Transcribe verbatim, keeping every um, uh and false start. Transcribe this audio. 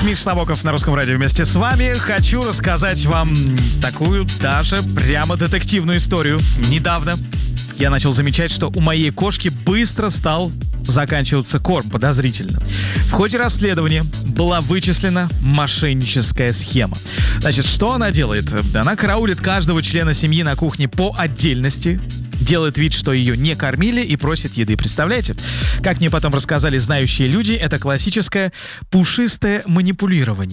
Миша Набоков на Русском радио вместе с вами. Хочу рассказать вам такую даже прямо детективную историю. Недавно я начал замечать, что у моей кошки быстро стал заканчиваться корм, подозрительно. В ходе расследования была вычислена мошенническая схема. Значит, что она делает? Она караулит каждого члена семьи на кухне по отдельности, делает вид, что ее не кормили, и просит еды. Представляете? Как мне потом рассказали знающие люди, это классическое пушистое манипулирование.